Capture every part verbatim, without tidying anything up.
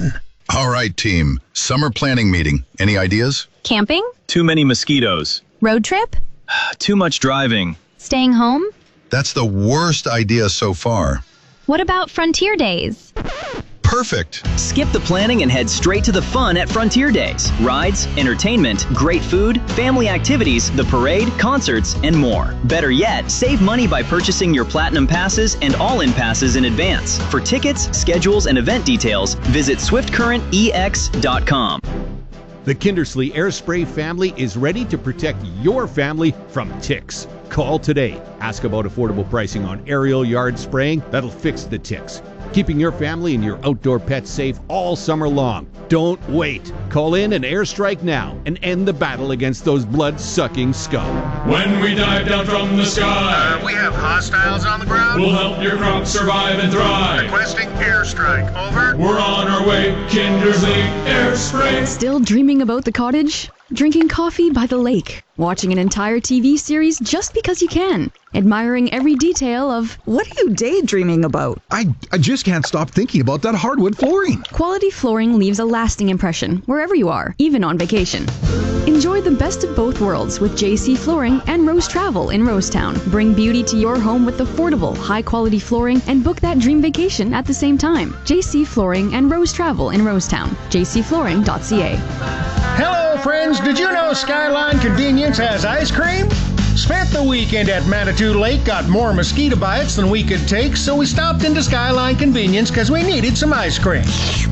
fun. All right, team. Summer planning meeting. Any ideas? Camping? Too many mosquitoes. Road trip? Too much driving. Staying home? That's the worst idea so far. What about Frontier Days? Perfect. Skip the planning and head straight to the fun at Frontier Days. Rides, entertainment, great food, family activities, the parade, concerts, and more. Better yet, save money by purchasing your Platinum Passes and All-In Passes in advance. For tickets, schedules, and event details, visit swift current e x dot com. The Kindersley Air Spray family is ready to protect your family from ticks. Call today. Ask about affordable pricing on aerial yard spraying that'll fix the ticks, keeping your family and your outdoor pets safe all summer long. Don't wait. Call in and airstrike now and end the battle against those blood-sucking scum. When we dive down from the sky, uh, we have hostiles on the ground. We'll help your crops survive and thrive. Requesting airstrike. Over. We're on our way. Kindersley Air Spray. Still dreaming about the cottage? Drinking coffee by the lake? Watching an entire T V series just because you can? Admiring every detail of... What are you daydreaming about? I, I just can't stop thinking about that hardwood flooring. Quality flooring leaves a lasting impression wherever you are, even on vacation. Enjoy the best of both worlds with J C Flooring and Rose Travel in Rosetown. Bring beauty to your home with affordable, high-quality flooring and book that dream vacation at the same time. J C Flooring and Rose Travel in Rosetown. j c flooring dot c a. Hello, friends. Did you know Skyline Convenience has ice cream? Spent the weekend at Manitou Lake, got more mosquito bites than we could take, so we stopped into Skyline Convenience because we needed some ice cream.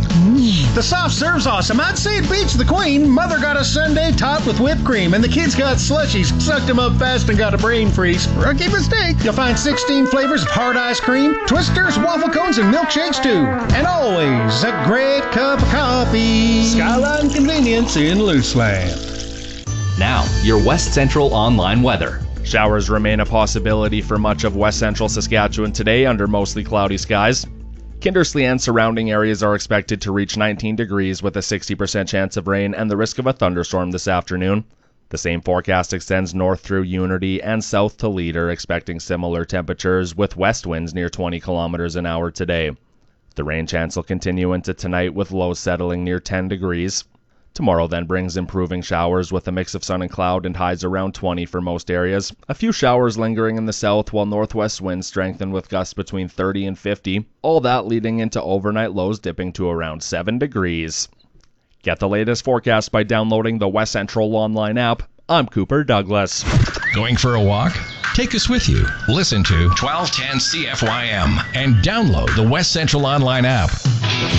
The soft serve's awesome. I'd say it beats the Queen. Mother got a sundae topped with whipped cream, and the kids got slushies, sucked them up fast and got a brain freeze. Rookie mistake. You'll find sixteen flavors of hard ice cream, twisters, waffle cones, and milkshakes too. And always a great cup of coffee. Skyline Convenience in Luceland. Now, your West Central online weather. Showers remain a possibility for much of West Central Saskatchewan today under mostly cloudy skies. Kindersley and surrounding areas are expected to reach nineteen degrees with a sixty percent chance of rain and the risk of a thunderstorm this afternoon. The same forecast extends north through Unity and south to Leader, expecting similar temperatures with west winds near twenty kilometers an hour today. The rain chance will continue into tonight with lows settling near ten degrees. Tomorrow then brings improving showers with a mix of sun and cloud and highs around twenty for most areas. A few showers lingering in the south while northwest winds strengthen with gusts between thirty and fifty. All that leading into overnight lows dipping to around seven degrees. Get the latest forecast by downloading the West Central online app. I'm Cooper Douglas. Going for a walk? Take us with you. Listen to twelve ten C F Y M and download the West Central online app.